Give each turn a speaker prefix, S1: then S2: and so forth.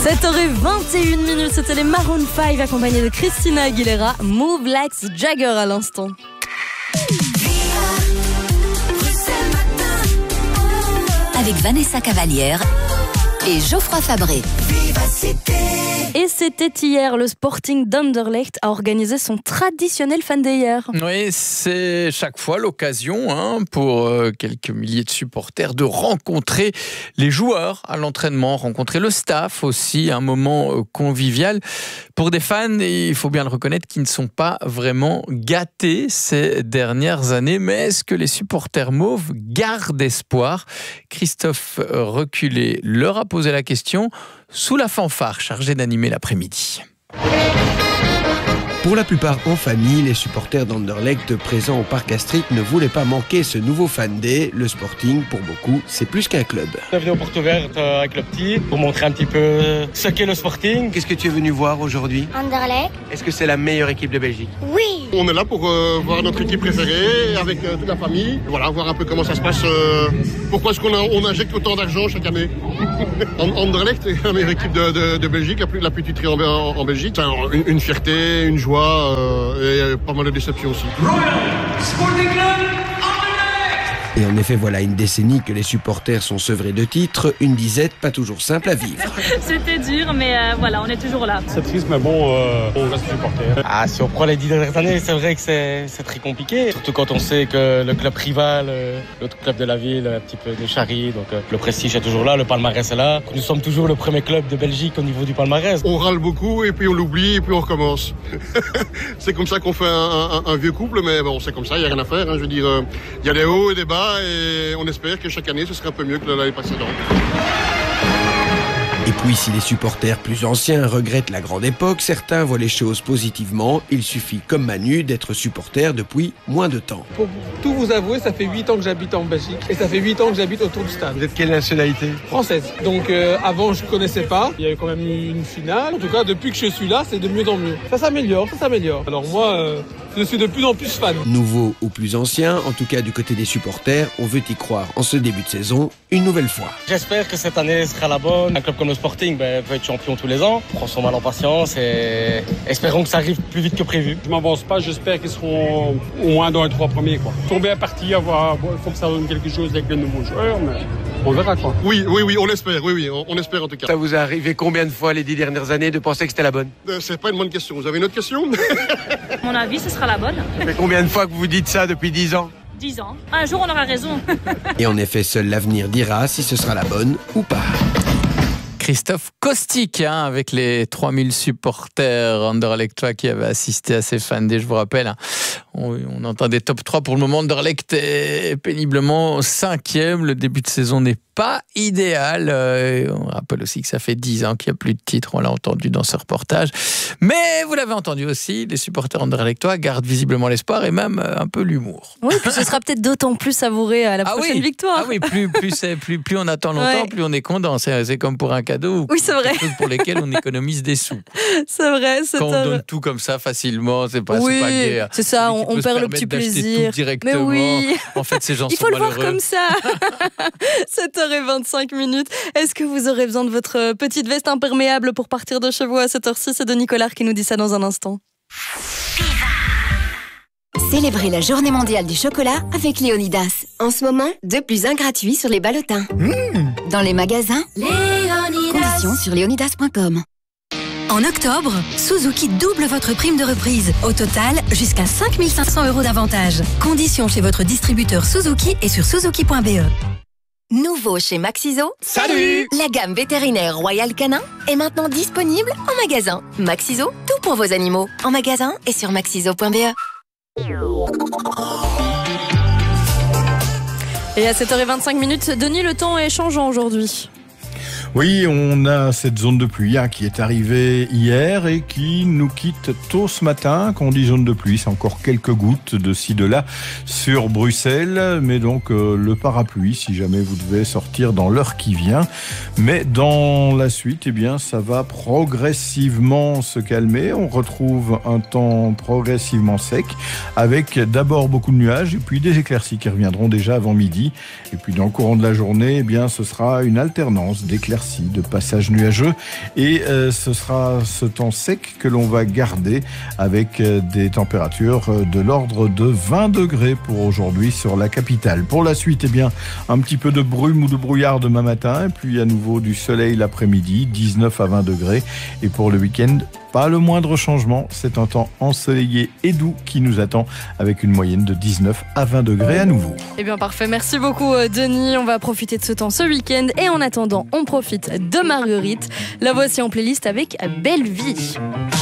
S1: 7h21, c'était les Maroon 5 accompagnés de Christina Aguilera, Move Like Jagger à l'instant.
S2: Avec Vanessa Cavalière et Geoffroy Fabré.
S1: Et c'était hier, le Sporting d'Anderlecht a organisé son traditionnel Fan Day hier.
S3: Oui, c'est chaque fois l'occasion pour quelques milliers de supporters de rencontrer les joueurs à l'entraînement, rencontrer le staff aussi, un moment convivial pour des fans, et il faut bien le reconnaître, qui ne sont pas vraiment gâtés ces dernières années. Mais est-ce que les supporters mauves gardent espoir ? Christophe Reculé leur a posé la question sous la fanfare chargée d'animer l'après-midi.
S4: Pour la plupart en famille, les supporters d'Anderlecht présents au Parc Astrid ne voulaient pas manquer ce nouveau Fan Day. Le Sporting, pour beaucoup, c'est plus qu'un club.
S5: On est venu aux portes ouvertes avec le petit pour montrer un petit peu ce qu'est le Sporting.
S4: Qu'est-ce que tu es venu voir aujourd'hui ?
S6: Anderlecht.
S4: Est-ce que c'est la meilleure équipe de Belgique ?
S6: Oui.
S7: On est là pour voir notre équipe préférée avec toute la famille. Voilà, voir un peu comment ça se passe. Pourquoi est-ce qu'on injecte autant d'argent chaque année ? Anderlecht est la meilleure équipe de Belgique, la plus titrée en Belgique. C'est une fierté, une joie et pas mal de déceptions aussi.
S4: Et en effet, voilà une décennie que les supporters sont sevrés de titres, une disette pas toujours simple à vivre.
S8: C'était dur, mais voilà, on est toujours là.
S5: C'est triste, mais bon, on reste supporter. Si on prend les 10 dernières années, c'est vrai que c'est très compliqué. Surtout quand on sait que le club rival, l'autre club de la ville, un petit peu de Chari, donc le prestige est toujours là, le palmarès est là. Nous sommes toujours le premier club de Belgique au niveau du palmarès.
S7: On râle beaucoup et puis on l'oublie et puis on recommence. C'est comme ça qu'on fait un vieux couple, mais bon, c'est comme ça, il n'y a rien à faire. Je veux dire, il y a des hauts et des bas. Et on espère que chaque année ce sera un peu mieux que l'année précédente.
S4: Et puis si les supporters plus anciens regrettent la grande époque, certains voient les choses positivement. Il suffit, comme Manu, d'être supporter depuis moins de temps.
S9: Pour tout vous avouer, ça fait 8 ans que j'habite en Belgique et ça fait 8 ans que j'habite autour du stade.
S4: Vous êtes quelle nationalité ?
S9: Française. Donc avant je ne connaissais pas, il y avait quand même eu une finale. En tout cas depuis que je suis là, c'est de mieux en mieux. Ça s'améliore. Alors moi, je suis de plus en plus fan.
S4: Nouveau ou plus ancien, en tout cas du côté des supporters, on veut y croire en ce début de saison, une nouvelle fois.
S5: J'espère que cette année sera la bonne. Un club comme le Sporting peut être champion tous les ans. On prend son mal en patience et espérons que ça arrive plus vite que prévu.
S10: Je m'avance pas, j'espère qu'ils seront au moins dans les 3 premiers. Ils sont bien partis, il faut que ça donne quelque chose avec les nouveaux joueurs, mais on verra quoi.
S7: Oui, on espère, on espère en tout cas.
S4: Ça vous est arrivé combien de fois les 10 dernières années de penser que c'était la bonne ?
S7: C'est pas une bonne question. Vous avez une autre question ?
S8: À mon avis, ce sera la bonne.
S4: Ça fait combien de fois que vous dites ça depuis 10 ans ?
S8: 10 ans. Un jour, on aura raison.
S4: Et en effet, seul l'avenir dira si ce sera la bonne ou pas.
S3: Christophe Caustic, avec les 3000 supporters Anderlechtois qui avaient assisté à ces Fan Day, je vous rappelle. On entend des top 3 pour le moment. Anderlecht est péniblement 5e. Le début de saison n'est pas idéal. On rappelle aussi que ça fait 10 ans qu'il n'y a plus de titres. On l'a entendu dans ce reportage. Mais vous l'avez entendu aussi, les supporters anderlechtois gardent visiblement l'espoir et même un peu l'humour.
S1: Oui, puis ce sera peut-être d'autant plus savouré à la prochaine victoire.
S3: Ah oui, plus on attend longtemps, plus on est content. C'est comme pour un cadeau.
S1: Oui, c'est vrai.
S3: Quelque chose pour lesquels on économise des sous.
S1: C'est vrai.
S3: Quand on donne tout comme ça facilement, c'est pas gai.
S1: C'est ça, on perd le petit plaisir.
S3: Tout directement.
S1: Mais oui.
S3: En fait, ces gens sont malheureux.
S1: Il faut le voir comme ça. 7h25. Est-ce que vous aurez besoin de votre petite veste imperméable pour partir de chez vous à cette heure-ci ? C'est de Nicolas qui nous dit ça dans un instant.
S2: Célébrez la journée mondiale du chocolat avec Léonidas. En ce moment, 2+1 gratuit sur les ballotins. Dans les magasins, Léonidas. Conditions sur léonidas.com. En octobre, Suzuki double votre prime de reprise. Au total, jusqu'à 5 500 € d'avantage. Conditions chez votre distributeur Suzuki et sur suzuki.be. Nouveau chez Maxiso.
S4: Salut !
S2: La gamme vétérinaire Royal Canin est maintenant disponible en magasin. Maxiso, tout pour vos animaux. En magasin et sur maxiso.be.
S1: Et à 7h25, Denis, le temps est changeant aujourd'hui.
S11: Oui, on a cette zone de pluie qui est arrivée hier et qui nous quitte tôt ce matin. Quand on dit zone de pluie, c'est encore quelques gouttes de ci, de là sur Bruxelles. Mais donc le parapluie, si jamais vous devez sortir dans l'heure qui vient. Mais dans la suite, ça va progressivement se calmer. On retrouve un temps progressivement sec avec d'abord beaucoup de nuages et puis des éclaircies qui reviendront déjà avant midi. Et puis dans le courant de la journée, ce sera une alternance d'éclaircies d'éclaircies, de passages nuageux. Et ce sera ce temps sec que l'on va garder avec des températures de l'ordre de 20 degrés pour aujourd'hui sur la capitale. Pour la suite, un petit peu de brume ou de brouillard demain matin et puis à nouveau du soleil l'après-midi, 19 à 20 degrés. Et pour le week-end, pas le moindre changement, c'est un temps ensoleillé et doux qui nous attend avec une moyenne de 19 à 20 degrés à nouveau.
S1: Eh bien parfait, merci beaucoup Denis, on va profiter de ce temps ce week-end et en attendant on profite de Marguerite, la voici en playlist avec Belle Vie.